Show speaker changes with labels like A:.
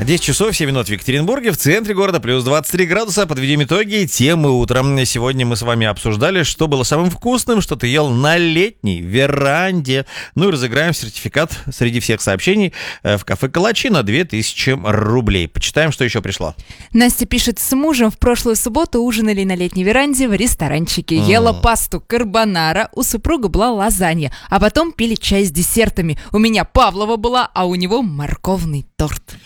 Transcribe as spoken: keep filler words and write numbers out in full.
A: десять часов семь минут в Екатеринбурге, в центре города, плюс двадцать три градуса. Подведем итоги темы утром. Сегодня мы с вами обсуждали, что было самым вкусным, что ты ел на летней веранде. Ну и разыграем сертификат среди всех сообщений в кафе «Калачи» на две тысячи рублей. Почитаем, что еще пришло.
B: Настя пишет: с мужем в прошлую субботу ужинали на летней веранде в ресторанчике. Mm. Ела пасту карбонара, у супруга была лазанья, а потом пили чай с десертами. У меня павлова была, а у него морковный торт.